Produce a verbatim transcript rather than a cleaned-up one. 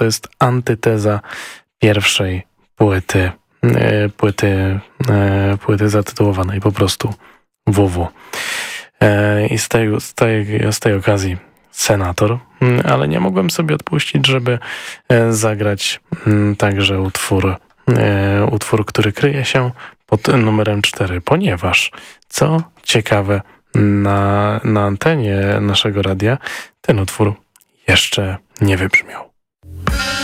to jest antyteza pierwszej płyty, e, płyty, e, płyty zatytułowanej po prostu W W. E, I z tej, z, tej, z tej okazji Senator, ale nie mogłem sobie odpuścić, żeby e, zagrać m, także utwór, e, utwór, który kryje się pod numerem cztery, ponieważ, co ciekawe, na, na antenie naszego radia ten utwór jeszcze nie wybrzmiał.